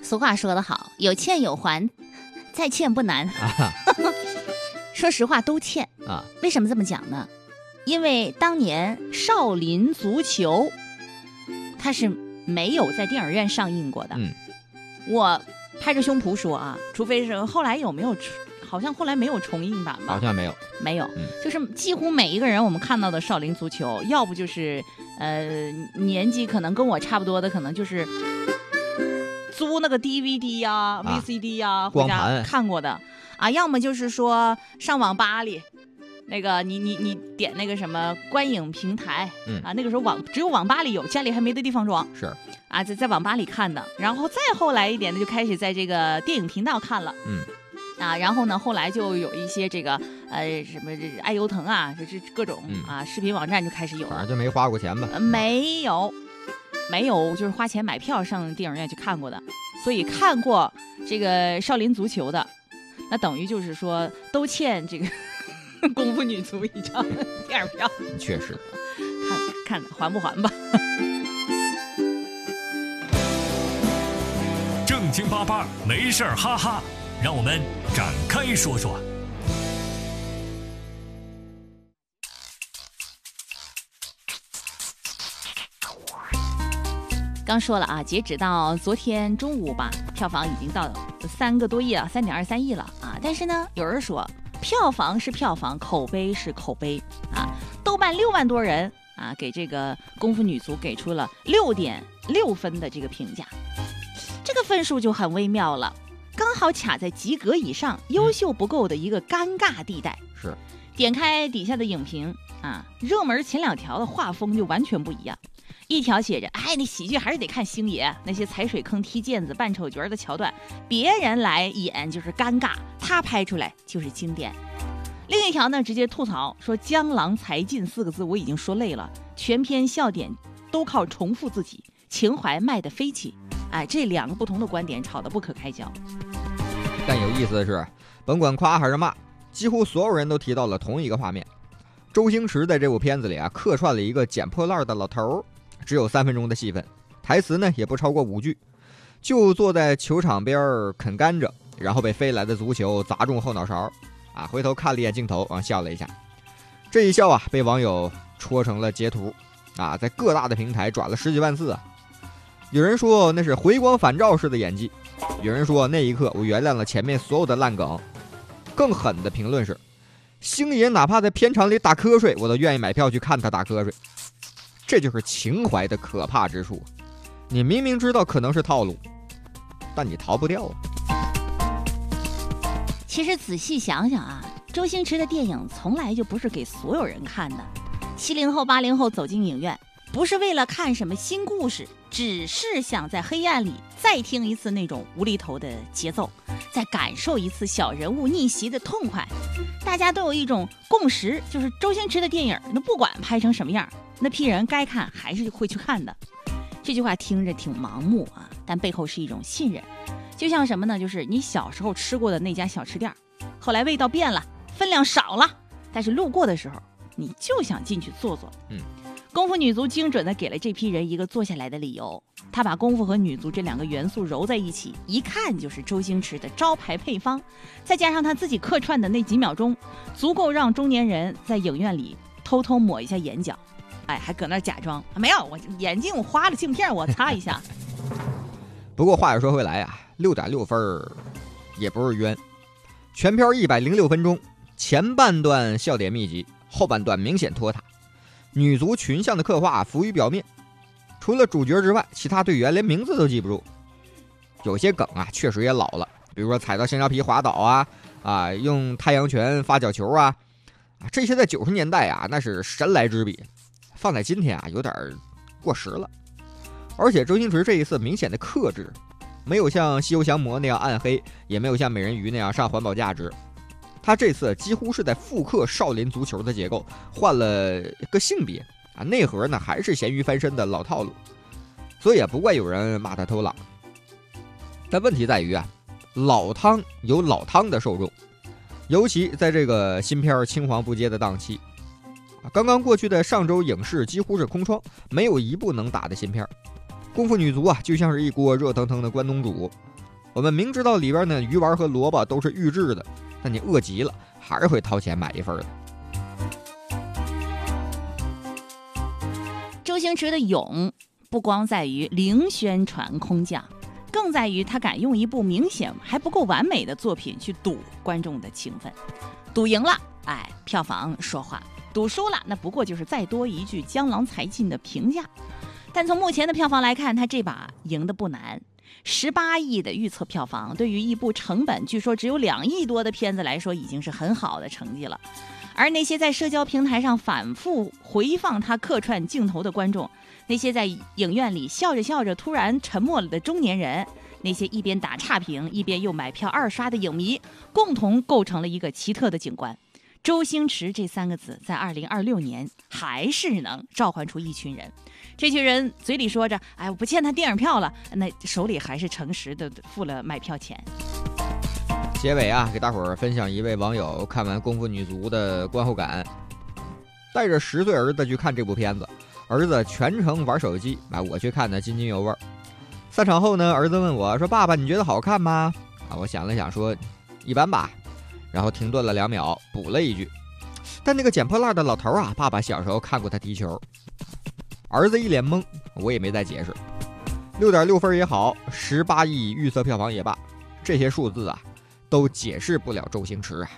俗话说得好，有欠有还，再欠不难。说实话，都欠啊。 为什么这么讲呢？因为当年少林足球，它是没有在电影院上映过的。我拍着胸脯说啊，除非是后来有没有，好像后来没有重映版吧？ 好像没有， 没有。就是几乎每一个人我们看到的少林足球，要不就是年纪可能跟我差不多的，可能就是租那个 DVD 呀、VCD 呀，回家看过的啊，要么就是说上网吧里。那个你点那个什么观影平台，那个时候只有网吧里有，家里还没的地方装， 是啊，在网吧里看的，然后再后来一点的就开始在这个电影频道看了，然后呢后来就有一些这个什么爱优腾啊，这各种视频网站就开始有了， 反正就没花过钱吧？ 没有，就是花钱买票上电影院去看过的，所以看过这个少林足球的，那等于就是说都欠这个。功夫女足一张电影票， 确实， 看还不还吧。 正经八八没事儿哈哈，让我们展开说说。 刚说了啊，截止到昨天中午吧，票房已经到3个多亿了，3.23亿了啊。但是呢，有人说。票房是票房，口碑是口碑啊！豆瓣6万多人啊，给这个功夫女足给出了6.6分的这个评价，这个分数就很微妙了，刚好卡在及格以上，优秀不够的一个尴尬地带。 是， 点开底下的影评啊，热门前2条的画风就完全不一样。一条写着，那喜剧还是得看星爷，那些踩水坑、踢毽子、扮丑角的桥段，别人来演就是尴尬，他拍出来就是经典。另一条呢，直接吐槽说江郎才尽4个字我已经说累了，全篇笑点都靠重复自己，情怀卖得飞起。这2个不同的观点吵得不可开交。 但有意思的是，甭管夸还是骂，几乎所有人都提到了同一个画面。周星驰在这部片子里客串了一个捡破烂的老头，只有3分钟的戏份，台词呢也不超过5句，就坐在球场边啃甘蔗，然后被飞来的足球砸中后脑勺，回头看了一眼镜头，笑了一下。这一笑被网友戳成了截图，在各大的平台转了10几万次。有人说那是回光返照式的演技，有人说那一刻我原谅了前面所有的烂梗，更狠的评论是，星爷哪怕在片场里打瞌睡，我都愿意买票去看他打瞌睡。这就是情怀的可怕之处，你明明知道可能是套路，但你逃不掉啊。 其实仔细想想周星驰的电影从来就不是给所有人看的。70后、80后走进影院，不是为了看什么新故事，只是想在黑暗里再听一次那种无厘头的节奏，再感受一次小人物逆袭的痛快。大家都有一种共识，就是周星驰的电影，那不管拍成什么样，那批人该看还是会去看的。这句话听着挺盲目但背后是一种信任。就像什么呢？就是你小时候吃过的那家小吃店，后来味道变了，分量少了，但是路过的时候你就想进去坐坐。功夫女足精准地给了这批人一个坐下来的理由，他把功夫和女足这2个元素揉在一起，一看就是周星驰的招牌配方，再加上他自己客串的那几秒钟，足够让中年人在影院里偷偷抹一下眼角，还搁那假装没有，我眼镜我花了镜片我擦一下。 不过话又说回来6.6分也不是冤，全片106分钟，前半段笑点密集，后半段明显拖沓，女足群像的刻画浮于表面，除了主角之外，其他队员连名字都记不住。有些梗确实也老了，比如说踩到香蕉皮滑倒用太阳拳发角球这些在90年代那是神来之笔，放在今天有点过时了。而且周星驰这一次明显的克制，没有像西游降魔那样暗黑，也没有像美人鱼那样上环保价值，他这次几乎是在复刻少林足球的结构，换了个性别内核呢还是咸鱼翻身的老套路，所以也不怪有人骂他偷懒。但问题在于老汤有老汤的受众，尤其在这个新片青黄不接的档期，刚刚过去的上周影视几乎是空窗，没有一部能打的新片。功夫女足就像是一锅热腾腾的关东煮， 我们明知道里边呢鱼丸和萝卜都是预制的，但你饿极了还是会掏钱买一份的。 周星驰的勇不光在于零宣传空降，更在于他敢用一部明显还不够完美的作品去赌观众的情分。赌赢了，票房说话；赌输了，那不过就是再多一句江郎才尽的评价。但从目前的票房来看，他这把赢得不难。18亿的预测票房，对于一部成本据说只有2亿多的片子来说，已经是很好的成绩了。而那些在社交平台上反复回放他客串镜头的观众，那些在影院里笑着笑着突然沉默了的中年人，那些一边打差评一边又买票二刷的影迷，共同构成了一个奇特的景观。周星驰这3个字在2026年还是能召唤出一群人，这群人嘴里说着我不欠他电影票了，那手里还是诚实的付了买票钱。 结尾给大伙儿分享一位网友看完《功夫女足》的观后感。带着10岁儿子去看这部片子，儿子全程玩手机，我去看得津津有味。散场后呢，儿子问我说：“爸爸，你觉得好看吗？”我想了想说：“一般吧。”然后停顿了2秒，补了一句：“但那个捡破烂的老头爸爸小时候看过他踢球。”儿子一脸懵，我也没再解释。6.6分也好，18亿预测票房也罢，这些数字都解释不了周星驰。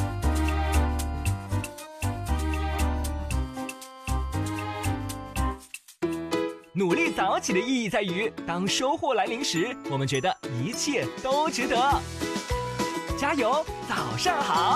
努力早起的意义在于，当收获来临时，我们觉得一切都值得。加油，早上好！